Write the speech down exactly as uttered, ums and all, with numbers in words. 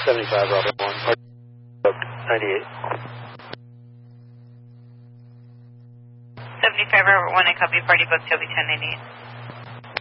seventy-five Robert one, party booked, ninety-eight. seventy-five Robert one, I copy, party booked, Toby ten ninety-eight.